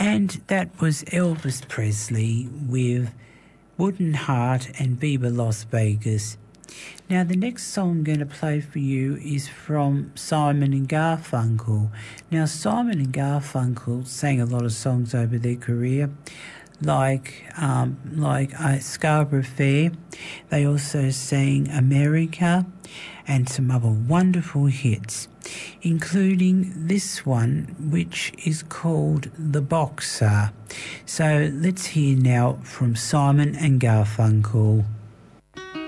And that was Elvis Presley with Wooden Heart and Bieber Las Vegas. Now, the next song I'm going to play for you is from Simon and Garfunkel. Now, Simon and Garfunkel sang a lot of songs over their career, like Scarborough Fair. They also sang America and some other wonderful hits, including this one, which is called The Boxer. So let's hear now from Simon and Garfunkel.